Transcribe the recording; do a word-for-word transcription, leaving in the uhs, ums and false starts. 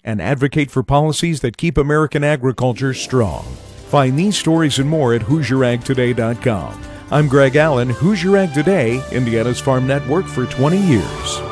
and advocate for policies that keep American agriculture strong. Find these stories and more at Hoosier Ag Today dot com. I'm Greg Allen, Hoosier Ag Today, Indiana's Farm Network for twenty years.